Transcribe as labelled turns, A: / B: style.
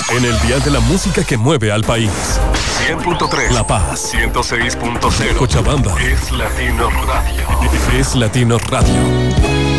A: En el dial de la música que mueve al país.
B: 100.3
A: La Paz.
B: 106.0
A: Cochabamba.
B: Es Latino Radio.
A: Es Latino Radio.